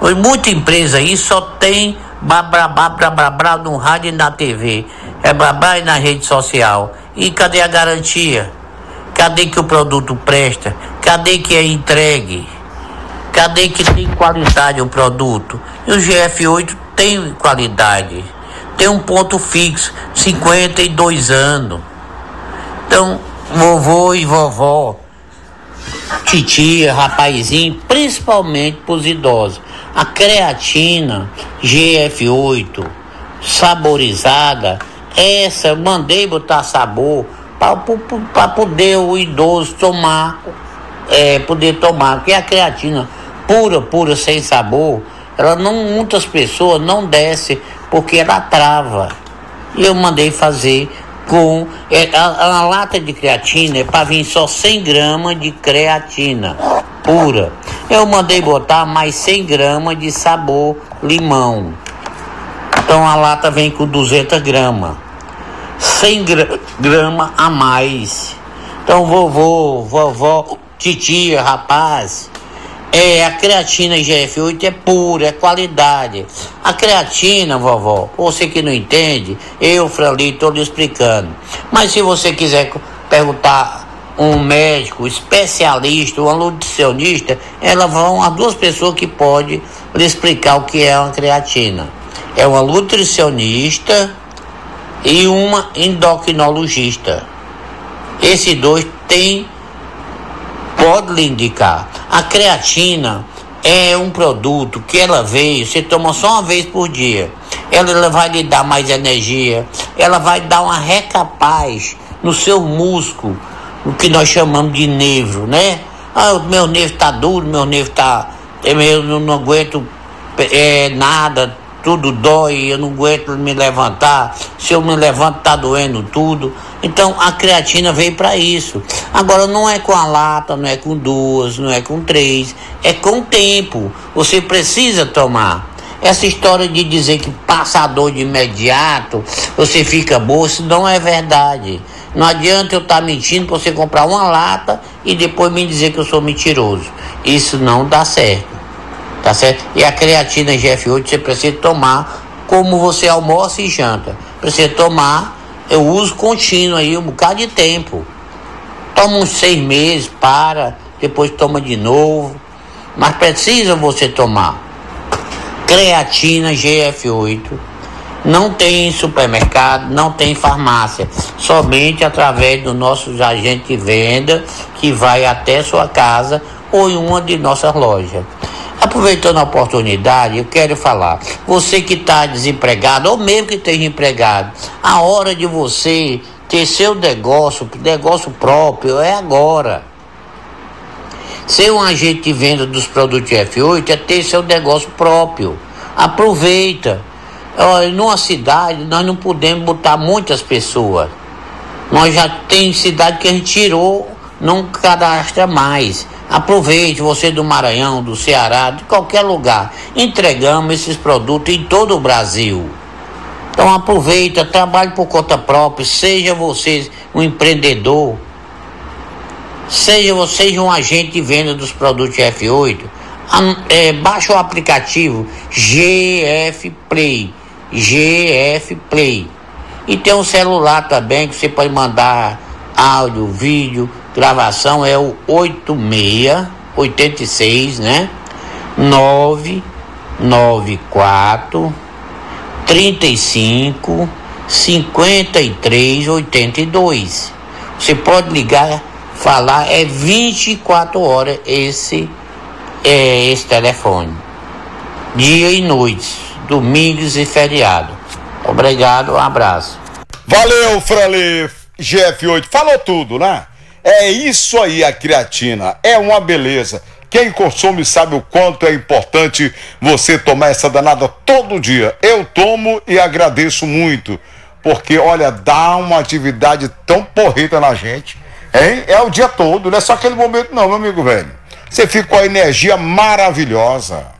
Muita empresa aí só tem blá no rádio e na TV. É blá e na rede social. E cadê a garantia? Cadê que o produto presta? Cadê que é entregue? Cadê que tem qualidade o produto? E o GF8 tem qualidade. Tem um ponto fixo, 52 anos. Então, vovô e vovó, titia, rapazinho, principalmente para os idosos. A creatina GF8 saborizada, essa eu mandei botar sabor para poder o idoso tomar, poder tomar, porque a creatina pura, sem sabor, ela não, muitas pessoas não desce porque ela trava. E eu mandei fazer com a lata de creatina, é para vir só 100 gramas de creatina pura. Eu mandei botar mais 100 gramas de sabor limão. Então a lata vem com 200 gramas. 100 gramas a mais. Então vovô, vovó, titia, rapaz, a creatina GF8 é pura, é qualidade. A creatina, vovó, você que não entende, eu, Franli, estou lhe explicando. Mas se você quiser perguntar um médico, especialista, um nutricionista, elas vão, as duas pessoas que podem lhe explicar o que é uma creatina. É uma nutricionista e uma endocrinologista. Esses dois pode lhe indicar. A creatina é um produto que ela veio, você toma só uma vez por dia. Ela vai lhe dar mais energia, ela vai dar uma recapaz no seu músculo, o que nós chamamos de nervo, né? O meu nervo está duro, meu nervo está... Eu não aguento nada, tudo dói, eu não aguento me levantar, se eu me levanto está doendo tudo. Então a creatina veio para isso. Agora não é com a lata, não é com duas, não é com três, é com o tempo. Você precisa tomar. Essa história de dizer que passa a dor de imediato, você fica boa, isso não é verdade. Não adianta eu estar mentindo para você comprar uma lata e depois me dizer que eu sou mentiroso. Isso não dá certo. Tá certo? E a creatina GF8 você precisa tomar como você almoça e janta. Precisa tomar, eu uso contínuo aí um bocado de tempo. Toma uns 6 meses, depois toma de novo. Mas precisa você tomar. Creatina GF8 não tem em supermercado, não tem em farmácia, somente através do nosso agente de venda que vai até sua casa ou em uma de nossas lojas. Aproveitando a oportunidade, eu quero falar, você que está desempregado ou mesmo que esteja empregado, a hora de você ter seu negócio próprio é agora. Ser um agente de venda dos produtos F8 é ter seu negócio próprio. Aproveita. Numa cidade nós não podemos botar muitas pessoas. Nós já tem cidade que a gente tirou, não cadastra mais. Aproveite, você do Maranhão, do Ceará, de qualquer lugar. Entregamos esses produtos em todo o Brasil. Então aproveita, trabalhe por conta própria, seja você um empreendedor, seja você um agente de venda dos produtos F8, baixa o aplicativo GF Play. E tem um celular também que você pode mandar áudio, vídeo, gravação, é o 86, né? 994 35 53 82. Você pode ligar, falar, 24 horas esse telefone, dia e noite, domingos e feriado. Obrigado, um abraço. Valeu, Franli. GF8, falou tudo, né? É isso aí, a creatina, é uma beleza. Quem consome sabe o quanto é importante você tomar essa danada todo dia. Eu tomo e agradeço muito, porque, olha, dá uma atividade tão porreta na gente, hein? É o dia todo, não é só aquele momento não, meu amigo velho. Você fica com a energia maravilhosa.